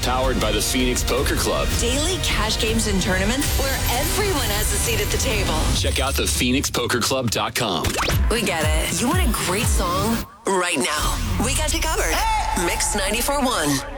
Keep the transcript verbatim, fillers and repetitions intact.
Powered by the Phoenix Poker Club. Daily cash games and tournaments where everyone has a seat at the table. Check out the phoenix poker club dot com. We get it. You want a great song right now. We got you covered. Mix ninety-four point one.